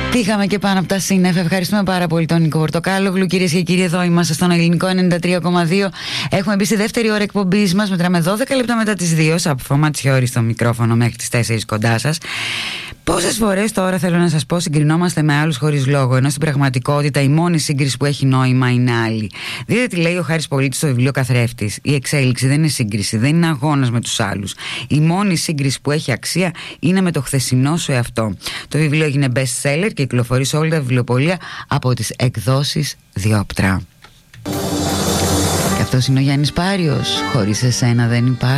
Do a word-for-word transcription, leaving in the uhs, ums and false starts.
Πήγαμε και πάνω από τα σύννεφα. Ευχαριστούμε πάρα πολύ τον Νίκο Πορτοκάλογλου. Κυρίες και κύριοι, εδώ είμαστε στον Ελληνικό ενενήντα τρία κόμμα δύο. Έχουμε μπει στη δεύτερη ώρα εκπομπής μας. Μετράμε δώδεκα λεπτά μετά τις δύο. Από Ματσιώρη στο μικρόφωνο μέχρι τις τέσσερις κοντά σας. Πόσες φορές τώρα, θέλω να σας πω, συγκρινόμαστε με άλλους χωρίς λόγο, ενώ στην πραγματικότητα η μόνη σύγκριση που έχει νόημα είναι άλλη. Δείτε τι λέει ο Χάρης Πολίτης στο βιβλίο Καθρέφτης. Η εξέλιξη δεν είναι σύγκριση, δεν είναι αγώνας με τους άλλους. Η μόνη σύγκριση που έχει αξία είναι με το χθεσινό σου εαυτό. Το βιβλίο έγινε best seller και κυκλοφορεί σε όλα τα βιβλιοπωλεία από τις εκδόσεις Διόπτρα. Και αυτός είναι ο Γιάννης Πάριος. Χωρίς εσένα δεν υπάρχει.